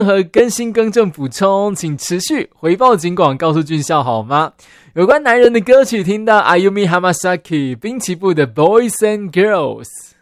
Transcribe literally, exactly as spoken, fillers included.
任何更新更正补充，请持续回报警广告诉俊孝好吗？有关男人的歌曲，听到 Ayumi Hamasaki 滨崎步的 Boys and Girls。